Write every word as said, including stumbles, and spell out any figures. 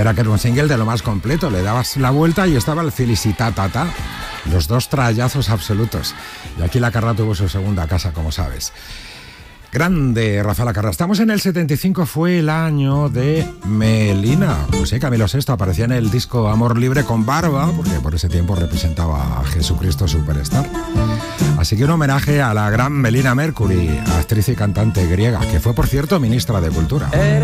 Era que era un single de lo más completo, le dabas la vuelta y estaba el Felicitatata, los dos trallazos absolutos. Y aquí la Carra tuvo su segunda casa, como sabes. Grande Rafael Carrà. Estamos en el setenta y cinco, fue el año de Melina. Pues sí, Camilo sexto aparecía en el disco Amor Libre con barba, porque por ese tiempo representaba a Jesucristo Superstar. Así que un homenaje a la gran Melina Mercury, actriz y cantante griega, que fue, por cierto, ministra de Cultura.